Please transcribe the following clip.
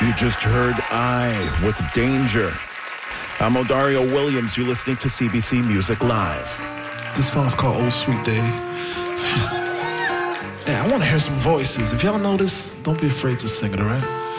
You just heard I with Danger. I'm Odario Williams. You're listening to CBC Music Live. This song's called Old Sweet Day. Hey, I want to hear some voices. If y'all know this, don't be afraid to sing it, all right?